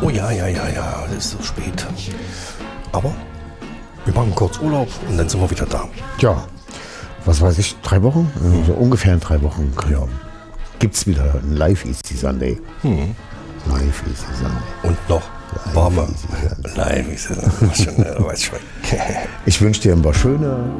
Oh ja, das ist so spät. Aber wir machen kurz Urlaub und dann sind wir wieder da. Ja, was weiß ich, 3 Wochen? So ungefähr in 3 Wochen gibt es wieder ein Live Easy Sunday. Live Easy Sunday. Und noch warme Live Easy Sunday. Ich wünsche dir ein paar schöne